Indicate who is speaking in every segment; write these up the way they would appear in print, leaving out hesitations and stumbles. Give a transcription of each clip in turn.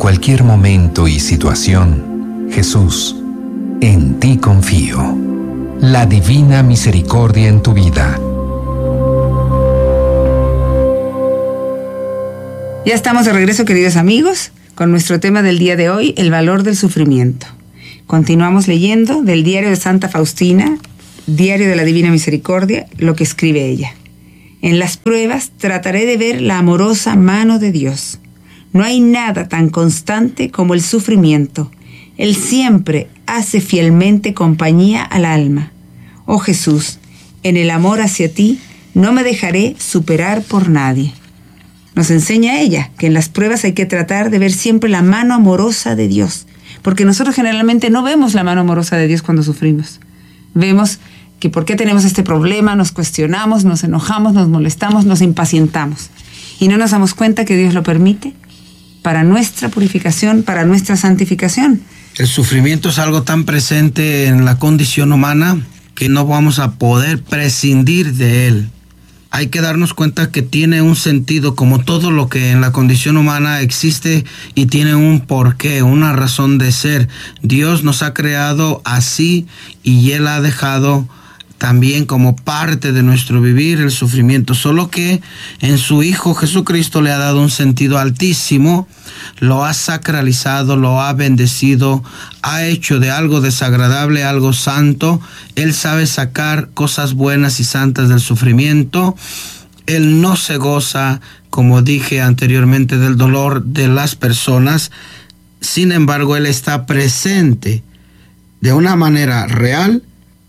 Speaker 1: cualquier momento y situación, Jesús, en ti confío. La divina misericordia en tu vida.
Speaker 2: Ya estamos de regreso, queridos amigos, con nuestro tema del día de hoy, el valor del sufrimiento. Continuamos leyendo del diario de Santa Faustina, diario de la Divina Misericordia, lo que escribe ella. En las pruebas trataré de ver la amorosa mano de Dios. No hay nada tan constante como el sufrimiento. Él siempre hace fielmente compañía al alma. Oh Jesús, en el amor hacia ti no me dejaré superar por nadie. Nos enseña ella que en las pruebas hay que tratar de ver siempre la mano amorosa de Dios, porque nosotros generalmente no vemos la mano amorosa de Dios cuando sufrimos. Vemos que por qué tenemos este problema, nos cuestionamos, nos enojamos, nos molestamos, nos impacientamos. Y no nos damos cuenta que Dios lo permite para nuestra purificación, para nuestra santificación.
Speaker 3: El sufrimiento es algo tan presente en la condición humana que no vamos a poder prescindir de él. Hay que darnos cuenta que tiene un sentido, como todo lo que en la condición humana existe y tiene un porqué, una razón de ser. Dios nos ha creado así y Él ha dejado también como parte de nuestro vivir el sufrimiento, solo que en su Hijo Jesucristo le ha dado un sentido altísimo, lo ha sacralizado, lo ha bendecido, ha hecho de algo desagradable algo santo. Él sabe sacar cosas buenas y santas del sufrimiento. Él no se goza, como dije anteriormente, del dolor de las personas. Sin embargo, Él está presente de una manera real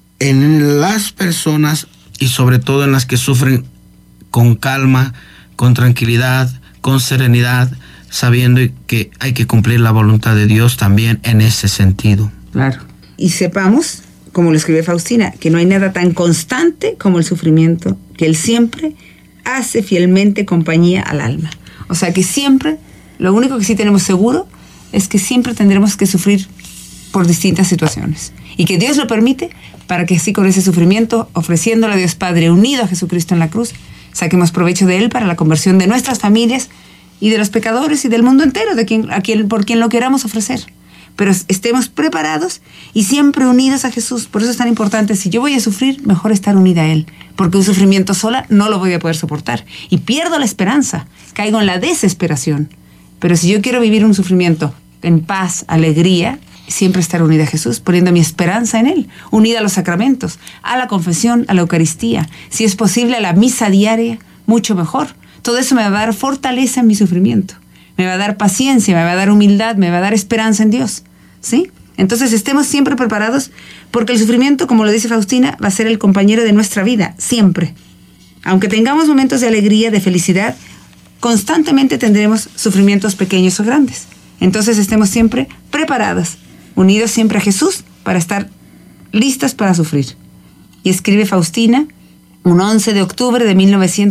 Speaker 3: en las personas y sobre todo en las que sufren con calma, con tranquilidad, con serenidad, sabiendo que hay que cumplir la voluntad de Dios también en ese sentido.
Speaker 2: Claro. Y sepamos, como lo escribe Faustina, que no hay nada tan constante como el sufrimiento, que Él siempre hace fielmente compañía al alma. O sea que siempre, lo único que sí tenemos seguro es que siempre tendremos que sufrir por distintas situaciones. Y que Dios lo permite para que así con ese sufrimiento, ofreciéndole a Dios Padre unido a Jesucristo en la cruz, saquemos provecho de Él para la conversión de nuestras familias y de los pecadores y del mundo entero, por quien lo queramos ofrecer. Pero estemos preparados y siempre unidos a Jesús. Por eso es tan importante, si yo voy a sufrir, mejor estar unida a Él. Porque un sufrimiento sola no lo voy a poder soportar. Y pierdo la esperanza, caigo en la desesperación. Pero si yo quiero vivir un sufrimiento en paz, alegría, siempre estar unida a Jesús, poniendo mi esperanza en Él, unida a los sacramentos, a la confesión, a la Eucaristía, si es posible a la misa diaria, mucho mejor. Todo eso me va a dar fortaleza en mi sufrimiento, me va a dar paciencia, me va a dar humildad, me va a dar esperanza en Dios, ¿sí? Entonces estemos siempre preparados, porque el sufrimiento, como lo dice Faustina, va a ser el compañero de nuestra vida, siempre. Aunque tengamos momentos de alegría, de felicidad, constantemente tendremos sufrimientos pequeños o grandes. Entonces estemos siempre preparados, unidos siempre a Jesús para estar listas para sufrir. Y escribe Faustina, un 11 de octubre de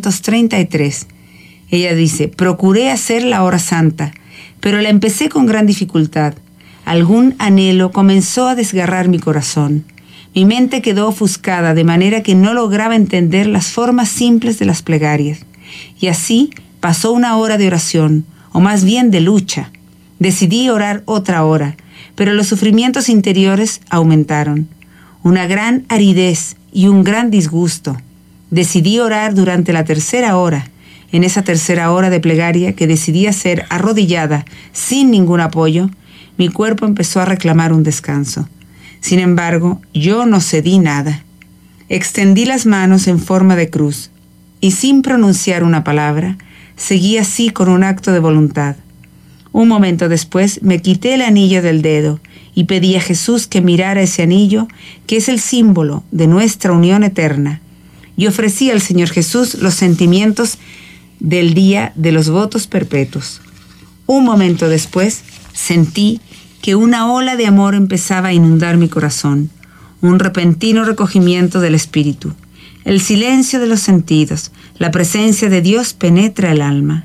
Speaker 2: 1933. Ella dice: procuré hacer la hora santa, pero la empecé con gran dificultad. Algún anhelo comenzó a desgarrar mi corazón. Mi mente quedó ofuscada de manera que no lograba entender las formas simples de las plegarias. Y así pasó una hora de oración, o más bien de lucha. Decidí orar otra hora, pero los sufrimientos interiores aumentaron. Una gran aridez y un gran disgusto. Decidí orar durante la tercera hora. En esa tercera hora de plegaria que decidí hacer arrodillada, sin ningún apoyo, mi cuerpo empezó a reclamar un descanso. Sin embargo, yo no cedí nada. Extendí las manos en forma de cruz y sin pronunciar una palabra, seguí así con un acto de voluntad. Un momento después me quité el anillo del dedo y pedí a Jesús que mirara ese anillo, que es el símbolo de nuestra unión eterna, y ofrecí al Señor Jesús los sentimientos del día de los votos perpetuos. Un momento después sentí que una ola de amor empezaba a inundar mi corazón, un repentino recogimiento del espíritu. El silencio de los sentidos, la presencia de Dios penetra el alma.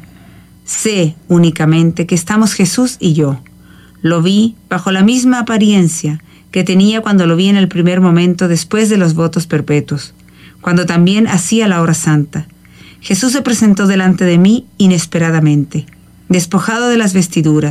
Speaker 2: Sé únicamente que estamos Jesús y yo. Lo vi bajo la misma apariencia que tenía cuando lo vi en el primer momento después de los votos perpetuos, cuando también hacía la hora santa. Jesús se presentó delante de mí inesperadamente, despojado de las vestiduras,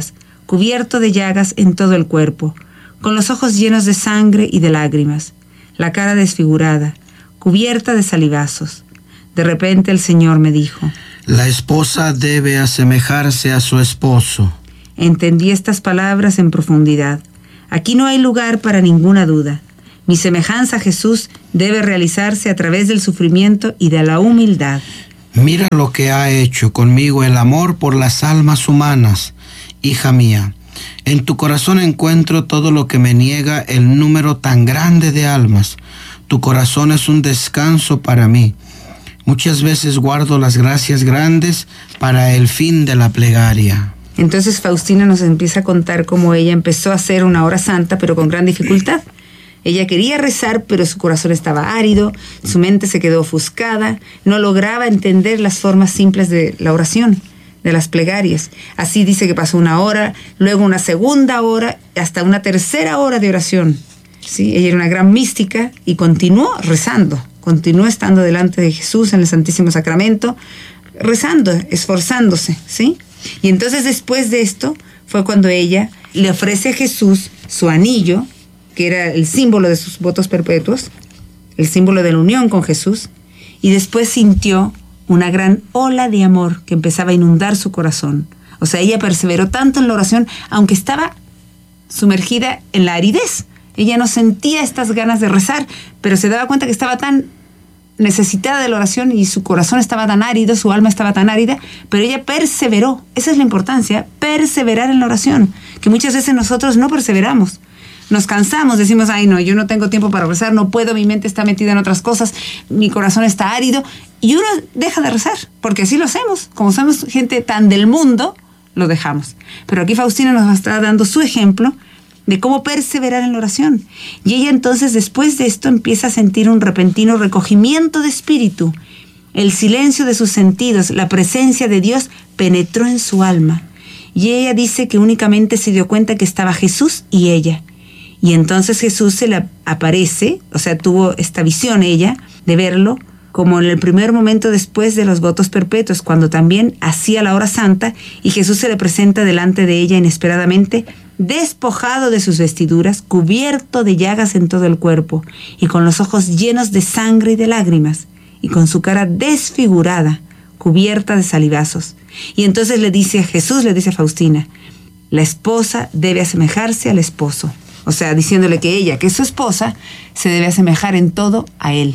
Speaker 2: cubierto de llagas en todo el cuerpo, con los ojos llenos de sangre y de lágrimas, la cara desfigurada, cubierta de salivazos. De repente el Señor me dijo:
Speaker 3: la esposa debe asemejarse a su esposo.
Speaker 2: Entendí estas palabras en profundidad. Aquí no hay lugar para ninguna duda. Mi semejanza a Jesús debe realizarse a través del sufrimiento y de la humildad.
Speaker 3: Mira lo que ha hecho conmigo el amor por las almas humanas, hija mía. En tu corazón encuentro todo lo que me niega el número tan grande de almas. Tu corazón es un descanso para mí. Muchas veces guardo las gracias grandes para el fin de la plegaria.
Speaker 2: Entonces Faustina nos empieza a contar cómo ella empezó a hacer una hora santa, pero con gran dificultad. Ella quería rezar, pero su corazón estaba árido, su mente se quedó ofuscada, no lograba entender las formas simples de la oración, de las plegarias. Así dice que pasó una hora, luego una segunda hora, hasta una tercera hora de oración. ¿Sí? Ella era una gran mística y continuó rezando, continuó estando delante de Jesús en el Santísimo Sacramento, rezando, esforzándose, ¿sí? Y entonces después de esto fue cuando ella le ofrece a Jesús su anillo, que era el símbolo de sus votos perpetuos, el símbolo de la unión con Jesús, y después sintió una gran ola de amor que empezaba a inundar su corazón. O sea, ella perseveró tanto en la oración, aunque estaba sumergida en la aridez. Ella no sentía estas ganas de rezar, pero se daba cuenta que estaba tan necesitada de la oración y su corazón estaba tan árido, su alma estaba tan árida, pero ella perseveró. Esa es la importancia, perseverar en la oración, que muchas veces nosotros no perseveramos. Nos cansamos, decimos: ay no, yo no tengo tiempo para rezar, no puedo, mi mente está metida en otras cosas, mi corazón está árido, y uno deja de rezar, porque así lo hacemos. Como somos gente tan del mundo, lo dejamos. Pero aquí Faustina nos está dando su ejemplo de cómo perseverar en la oración. Y ella entonces, después de esto, empieza a sentir un repentino recogimiento de espíritu. El silencio de sus sentidos, la presencia de Dios penetró en su alma. Y ella dice que únicamente se dio cuenta que estaba Jesús y ella. Y entonces Jesús se le aparece, o sea, tuvo esta visión ella de verlo, como en el primer momento después de los votos perpetuos, cuando también hacía la hora santa, y Jesús se le presenta delante de ella inesperadamente, despojado de sus vestiduras, cubierto de llagas en todo el cuerpo, y con los ojos llenos de sangre y de lágrimas, y con su cara desfigurada, cubierta de salivazos. Y entonces Jesús le dice a Faustina: la esposa debe asemejarse al esposo. O sea, diciéndole que ella, que es su esposa, se debe asemejar en todo a él.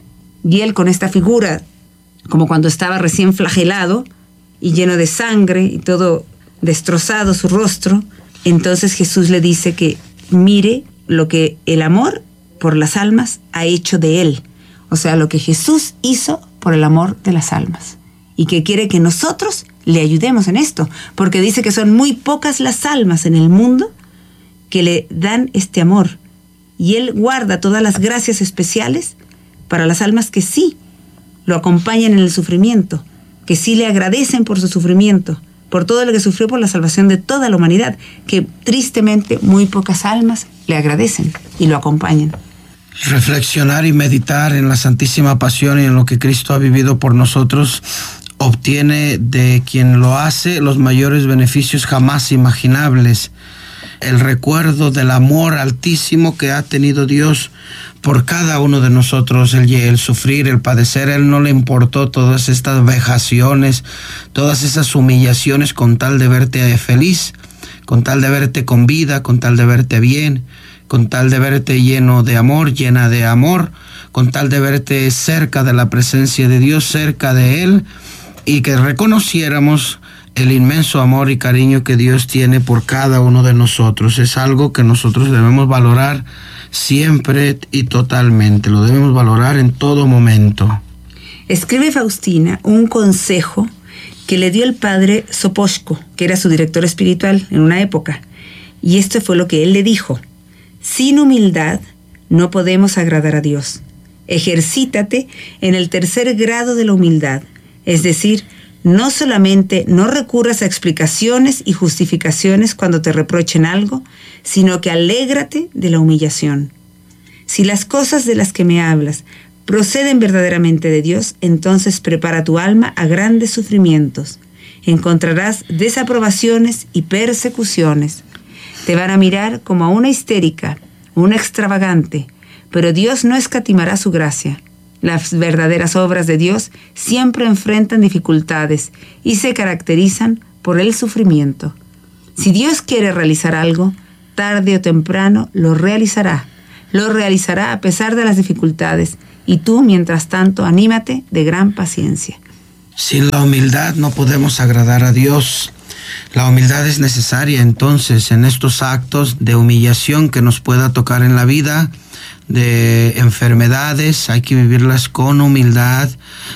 Speaker 2: Y él, con esta figura, como cuando estaba recién flagelado y lleno de sangre y todo destrozado su rostro, entonces Jesús le dice que mire lo que el amor por las almas ha hecho de él. O sea, lo que Jesús hizo por el amor de las almas. Y que quiere que nosotros le ayudemos en esto, porque dice que son muy pocas las almas en el mundo que le dan este amor, y él guarda todas las gracias especiales para las almas que sí lo acompañan en el sufrimiento, que sí le agradecen por su sufrimiento, por todo lo que sufrió por la salvación de toda la humanidad, que tristemente muy pocas almas le agradecen y lo acompañan.
Speaker 3: Reflexionar y meditar en la Santísima Pasión y en lo que Cristo ha vivido por nosotros obtiene de quien lo hace los mayores beneficios jamás imaginables. El recuerdo del amor altísimo que ha tenido Dios por cada uno de nosotros, el sufrir, el padecer. Él no le importó todas estas vejaciones, todas esas humillaciones con tal de verte feliz, con tal de verte con vida, con tal de verte bien, con tal de verte lleno de amor, llena de amor, con tal de verte cerca de la presencia de Dios, cerca de Él, y que reconociéramos el inmenso amor y cariño que Dios tiene por cada uno de nosotros. Es algo que nosotros debemos valorar siempre y totalmente. Lo debemos valorar en todo momento.
Speaker 2: Escribe Faustina un consejo que le dio el padre Sopoćko, que era su director espiritual en una época. Y esto fue lo que él le dijo: sin humildad no podemos agradar a Dios. Ejercítate en el tercer grado de la humildad, es decir, no solamente no recurras a explicaciones y justificaciones cuando te reprochen algo, sino que alégrate de la humillación. Si las cosas de las que me hablas proceden verdaderamente de Dios, entonces prepara tu alma a grandes sufrimientos. encontrarás desaprobaciones y persecuciones. Te van a mirar como a una histérica, una extravagante, pero Dios no escatimará su gracia. Las verdaderas obras de Dios siempre enfrentan dificultades y se caracterizan por el sufrimiento. Si Dios quiere realizar algo, tarde o temprano lo realizará. Lo realizará a pesar de las dificultades. Y tú, mientras tanto, anímate de gran paciencia.
Speaker 3: Sin la humildad no podemos agradar a Dios. La humildad es necesaria entonces en estos actos de humillación que nos pueda tocar en la vida, de enfermedades, hay que vivirlas con humildad,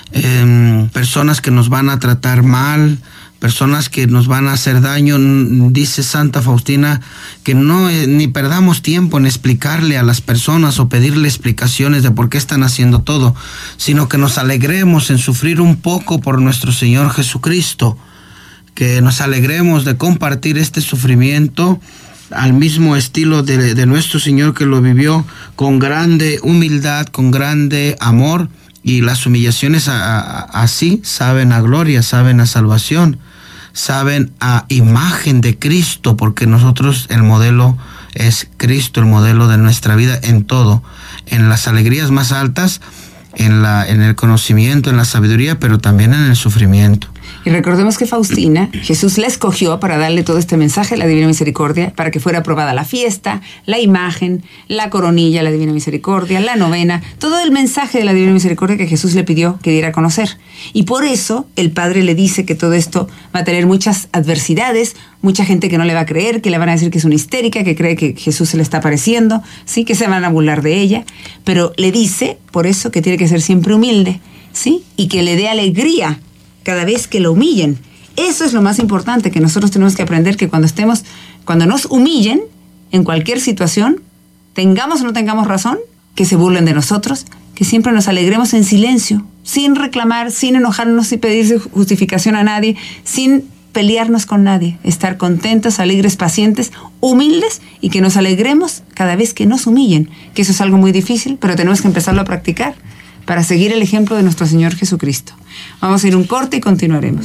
Speaker 3: personas que nos van a tratar mal, personas que nos van a hacer daño. Dice Santa Faustina que ni perdamos tiempo en explicarle a las personas o pedirle explicaciones de por qué están haciendo todo, sino que nos alegremos en sufrir un poco por nuestro Señor Jesucristo, que nos alegremos de compartir este sufrimiento al mismo estilo de nuestro Señor, que lo vivió con grande humildad, con grande amor, y las humillaciones así saben a gloria, saben a salvación, saben a imagen de Cristo, porque nosotros el modelo es Cristo, el modelo de nuestra vida en todo, en las alegrías más altas, en el conocimiento, en la sabiduría, pero también en el sufrimiento.
Speaker 2: Y recordemos que Faustina, Jesús la escogió para darle todo este mensaje, la Divina Misericordia, para que fuera aprobada la fiesta, la imagen, la coronilla, la Divina Misericordia, la novena, todo el mensaje de la Divina Misericordia que Jesús le pidió que diera a conocer. Y por eso el Padre le dice que todo esto va a tener muchas adversidades, mucha gente que no le va a creer, que le van a decir que es una histérica, que cree que Jesús se le está apareciendo, ¿sí? Que se van a burlar de ella, pero le dice por eso que tiene que ser siempre humilde, ¿sí? Y que le dé alegría cada vez que lo humillen. Eso es lo más importante, que nosotros tenemos que aprender, que cuando nos humillen en cualquier situación, tengamos o no tengamos razón, que se burlen de nosotros, que siempre nos alegremos en silencio, sin reclamar, sin enojarnos, sin pedir justificación a nadie, sin pelearnos con nadie, estar contentos, alegres, pacientes, humildes, y que nos alegremos cada vez que nos humillen, que eso es algo muy difícil, pero tenemos que empezarlo a practicar para seguir el ejemplo de nuestro Señor Jesucristo. Vamos a ir un corte y continuaremos.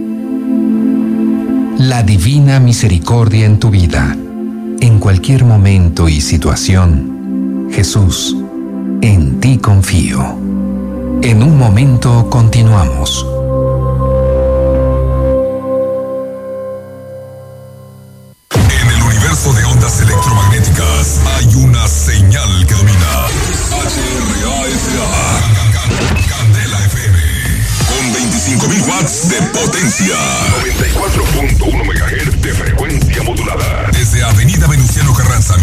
Speaker 1: La Divina Misericordia en tu vida. En cualquier momento y situación, Jesús, en ti confío. En un momento continuamos.
Speaker 4: En el universo de ondas electromagnéticas hay una señal que domina. Candela FM. Con 25.000 watts de potencia. 94.1 MHz.